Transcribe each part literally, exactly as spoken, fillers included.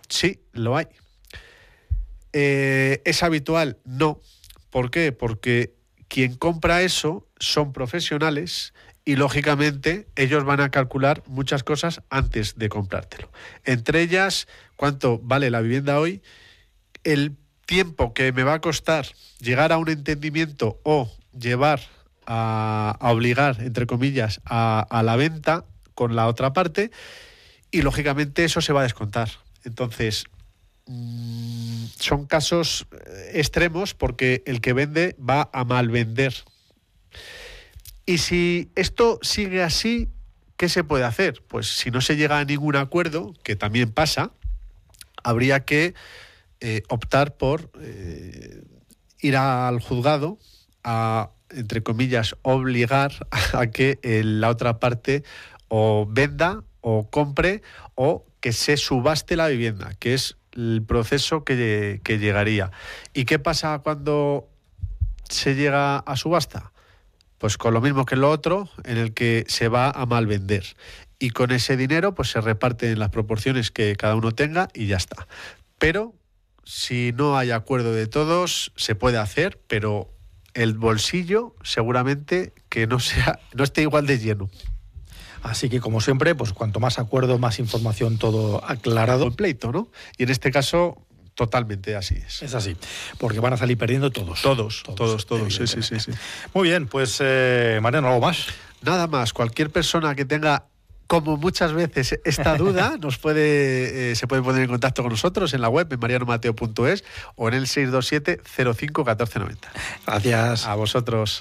Sí, lo hay. Eh, ¿Es habitual? No. ¿Por qué? Porque quien compra eso son profesionales y, lógicamente, ellos van a calcular muchas cosas antes de comprártelo. Entre ellas, cuánto vale la vivienda hoy, el tiempo que me va a costar llegar a un entendimiento o llevar a, a obligar, entre comillas, a, a la venta con la otra parte, y, lógicamente, eso se va a descontar. Entonces, mmm, son casos extremos porque el que vende va a mal vender. Y si esto sigue así, ¿qué se puede hacer? Pues si no se llega a ningún acuerdo, que también pasa, habría que eh, optar por eh, ir al juzgado a, entre comillas, obligar a que eh, la otra parte o venda o compre o que se subaste la vivienda, que es el proceso que, que llegaría. ¿Y qué pasa cuando se llega a subasta? Pues con lo mismo que lo otro, en el que se va a mal vender. Y con ese dinero pues se reparte en las proporciones que cada uno tenga y ya está. Pero si no hay acuerdo de todos, se puede hacer, pero el bolsillo seguramente que no sea, no esté igual de lleno. Así que, como siempre, pues cuanto más acuerdo, más información, todo aclarado. El pleito, ¿no? Y en este caso, totalmente así es. Es así, porque van a salir perdiendo todos. Todos, todos, todos, todos sí, sí, sí, sí. Muy bien, pues, eh, Mariano, ¿algo más? Nada más. Cualquier persona que tenga, como muchas veces, esta duda, nos puede, eh, se puede poner en contacto con nosotros en la web, en mariano mateo punto es o en el seis dos siete cero cinco uno cuatro nueve cero. Gracias. A vosotros.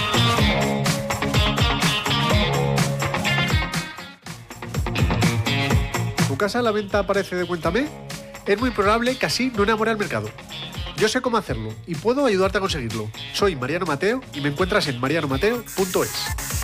¿Tu casa a la venta aparece de Cuéntame? Es muy probable que así no enamore al mercado. Yo sé cómo hacerlo y puedo ayudarte a conseguirlo. Soy Mariano Mateo y me encuentras en mariano mateo punto es.